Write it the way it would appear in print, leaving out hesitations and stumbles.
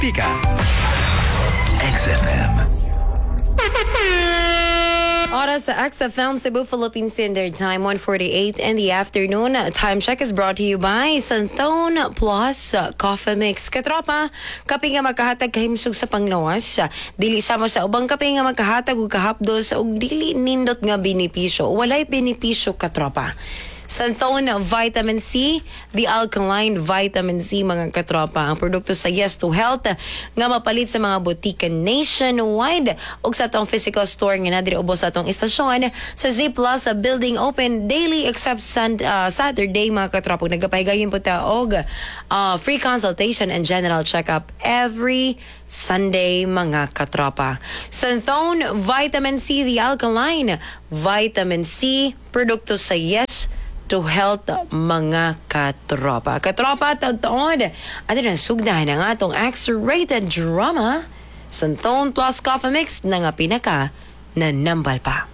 Pika. XFM. Oras sa XFM Cebu Philippine Standard Time 1:48 in the afternoon. Time check is brought to you by Santhone Plus Coffee Mix. Katropa, kape nga makahatag kahimsog sa panglawas. Dili sama sa ubang kape nga makahatag og kahapdos og dili nindot nga benepisyo. Walay benepisyo katropa. Santhone Vitamin C, the alkaline vitamin C mga katropa. Ang produkto sa Yes to Health nga mapalit sa mga butika nationwide ug sa atong physical store nga nadiri ubos sa atong istasyon sa Z Plus building open daily except Saturday mga katropa. Nagapahigayon po ta og free consultation and general checkup every Sunday mga katropa. Santhone Vitamin C, the alkaline vitamin C, produkto sa Yes to Health mga katropa. Katropa, taon-taon, ano na sugdahan ang atong X-rated drama, Santhone Plus Coffee Mix na nga pinaka na nambal pa.